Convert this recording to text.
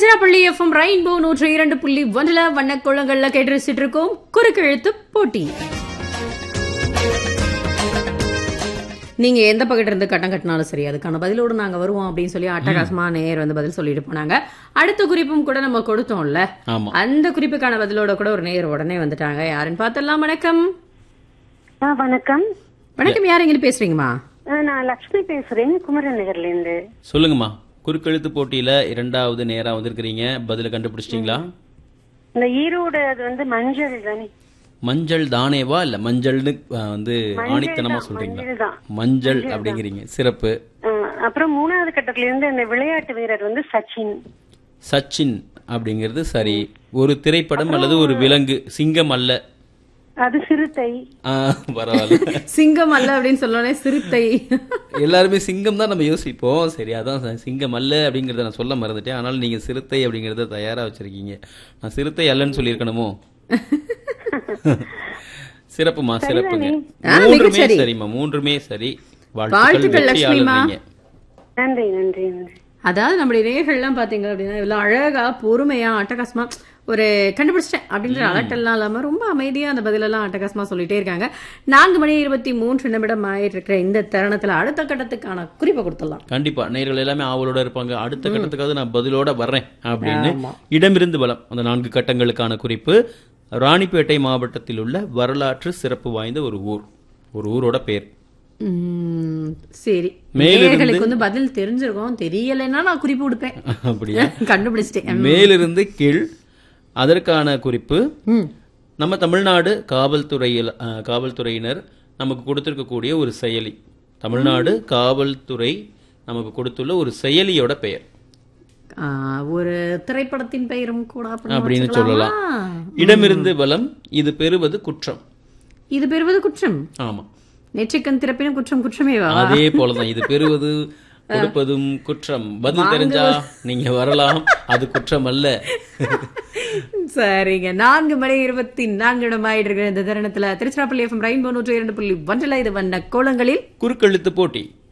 Tiruchirappalli FM rainbow 102.1 வண்ணக்கோளங்கள்ல கேட்டு இருக்கோம் குறுக்கெழுத்து போட்டி. நீங்க எந்த பக்கத்துல இருந்து கட்டம் கட்டினாலும் சரி அதுக்கான பதிலோடு நாங்க வருவோம் அப்படின்னு சொல்லி அட்டகாசமா நேர் வந்து பதில் சொல்லிட்டு போனாங்க. அடுத்த குறிப்பும் கூட நம்ம கொடுத்தோம்ல, அந்த குறிப்புக்கான பதிலோட கூட ஒரு நேர் உடனே வந்துட்டாங்க. யாருன்னு பார்த்தலாம். வணக்கம். வணக்கம். வணக்கம். யார் எங்க பேசுறீங்கம்மா? நான் லட்சுமி பேசுறேன், குமரன் நகர்ல இருந்து. சொல்லுங்கம்மா. குறுக்கெழுத்து போட்டியில இரண்டாவது நேரா வந்திருக்கிறீங்க. பதில கண்டுபிடிச்சிட்டீங்களா? இந்த ஈரோடு அது வந்து மஞ்சள் தானே? மஞ்சள் தானேவா இல்ல மஞ்சள்னு வந்து ஆணித்தனமா சொல்றீங்களா? மஞ்சள் அப்படிங்கிறீங்க, சிறப்பு. அப்புறம் மூணாவது கட்டத்துல இருந்து இந்த விளையாட்டு வீரர் வந்து சச்சின். சச்சின் அப்படிங்கிறது சரி. ஒரு திரைப்படம் அல்லது ஒரு விலங்கு, சிங்கம் அல்ல. அது சிறுத்தை. பரவாயில்ல, சிங்கம் அல்ல அப்படின்னு சொல்லனே சிறுத்தை. எல்லாருமே சிங்கம் தான் நம்ம யோசிப்போம். சரி, அதான் சிங்கம் அல்ல அப்படிங்கறத நான் சொல்ல மறந்துட்டேன். ஆனால் நீங்க சிறுத்தை அப்படிங்கறத தயாரா வச்சிருக்கீங்க. நான் சிறுத்தை அல்லன்னு சொல்லியிருக்கணுமோ? சிறப்புமா, சிறப்புங்க. மூன்றுமே சரிம்மா, மூன்றுமே சரி. வாழ்த்துக்கள் லட்சுமிமா. நன்றி நன்றி நன்றி. அதாவது நம்முடைய நேயர்கள்லாம் பாத்தீங்க அப்படின்னா இவ்வளவு அழகா பொறுமையா அட்டகாசமா ஒரு கண்டுபிடிச்சிட்டேன் அப்படின்ற அலட்டெல்லாம் இல்லாம ரொம்ப அமைதியா அந்த பதிலெல்லாம் அட்டகாசமா சொல்லிட்டே இருக்காங்க. 4:23 ஆயிட்டு இருக்கிற இந்த தருணத்துல அடுத்த கட்டத்துக்கான குறிப்பை கொடுத்துடலாம். கண்டிப்பா நேயர்கள் எல்லாமே ஆவலோட இருப்பாங்க. அடுத்த கட்டத்துக்காவது நான் பதிலோட வர்றேன் அப்படின்னு. இடமிருந்து பலம், அந்த 4 கட்டங்களுக்கான குறிப்பு. ராணிப்பேட்டை மாவட்டத்தில் உள்ள வரலாற்று சிறப்பு வாய்ந்த ஒரு ஊர், ஒரு ஊரோட பேர். சரி, மேலுக்கு வந்து பதில் தெரிஞ்சிருக்கும், தெரியலைன்னா நான் குறிப்பு கொடுப்பேன். அப்படியா? கண்டுபிடிச்சிட்டேன். மேலிருந்து கீழ் அதற்கான குறிப்பு. நம்ம தமிழ்நாடு காவல்துறையினர் நமக்கு கொடுத்திருக்கக்கூடிய ஒரு செயலி. தமிழ்நாடு காவல்துறை நமக்கு கொடுத்துள்ள ஒரு செயலியோட பெயர். ஒரு திரைப்படத்தின் பெயரும் கூட அப்படின்னு சொல்லலாம். இடமிருந்து பலம். இது பெறுவது குற்றம். இது பெறுவது குற்றம். ஆமா. நெற்றிக்கண் திறப்பினும் குற்றம் குற்றமேவா? அதே போலதான் இது பெறுவது கொடுப்பதும் குற்றம். பதில் தெரிஞ்சா நீங்க வரலாம், அது குற்றம் அல்ல. சரிங்க. 4:24 ஆயிட்டு இருக்கிற இந்த தருணத்துல திருச்சிராப்பள்ளி எஃப்எம் ரெயின்போ 102.1 இது வண்ண கோலங்களில் குறுக்கெழுத்து போட்டி.